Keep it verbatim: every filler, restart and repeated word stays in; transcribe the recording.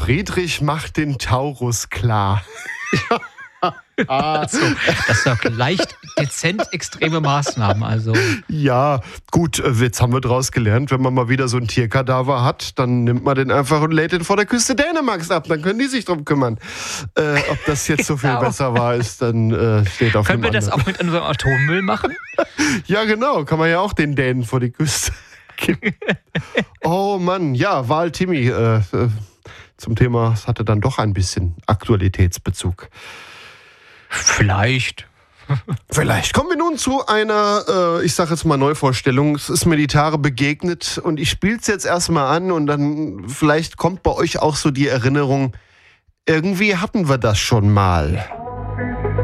Friedrich macht den Taurus klar. Also, das sind doch leicht dezent extreme Maßnahmen. Also. Ja, gut, jetzt haben wir daraus gelernt, wenn man mal wieder so einen Tierkadaver hat, dann nimmt man den einfach und lädt den vor der Küste Dänemarks ab. Dann können die sich drum kümmern. Äh, ob das jetzt so viel Genau. besser war, ist dann äh, steht auf Können dem wir das anderen. auch mit unserem Atommüll machen? Ja, genau. Kann man ja auch den Dänen vor die Küste kippen. Oh Mann, ja, Wahl Timmy. Äh, äh, zum Thema, es hatte dann doch ein bisschen Aktualitätsbezug. Vielleicht. Vielleicht. Kommen wir nun zu einer, äh, ich sage jetzt mal Neuvorstellung. Es ist mir die Tage begegnet und ich spiele es jetzt erstmal an und dann vielleicht kommt bei euch auch so die Erinnerung, irgendwie hatten wir das schon mal.